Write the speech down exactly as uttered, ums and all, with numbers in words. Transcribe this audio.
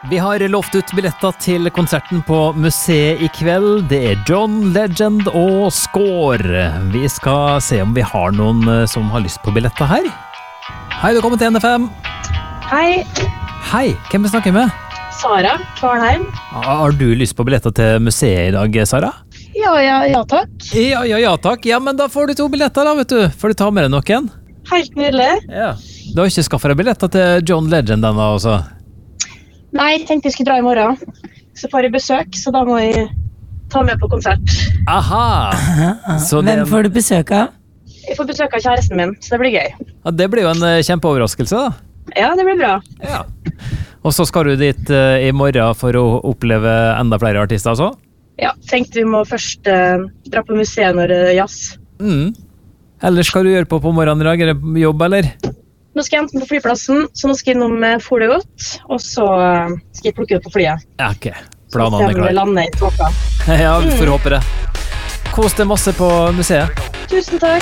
Vi har lovt ut billetter til konserten på museet i kveld. Det er John Legend og Score. Vi skal se om vi har noen som har lyst på billetter her. Hei, du kommer til N F M. Hei. Hei, hvem vi snakker med? Sara Kvarnheim. Har du lyst på billetter til museet i dag, Sara? Ja, ja, ja takk. Ja, ja, ja takk. Ja, men da får du to billetter da, vet du. Får du ta med deg noen? Helt nydelig. Ja. Du har ikke skaffet deg billetter til John Legend ennå, altså? Nei, jeg tenkte jeg skulle dra i morgen. Så får jeg besøk, så da må jeg ta med på konsert. Aha! Så Hvem det, får du besøk av? Jeg får besøk av kjæresten min, så det blir gøy. ja, det blir jo en eh, kjempeoverraskelse, da. Ja, det blir bra. Ja. Og så skal du dit eh, i morgen for å oppleve enda flere artister, altså? Ja, tenkte vi må først eh, dra på museet når det er jazz. Mm. Ellers skal du gjøre på på morgenen i dag? Er det jobb, eller? Nå skal jeg hente den på flyplassen, så nå skal jeg innom eh, Fole godt, og så eh, skal jeg plukke ut på flyet. Ja, ok. Så Planene se er om det klare. lander i tåka. Ja, vi får håpe det. Kos deg masse på museet. Tusen takk.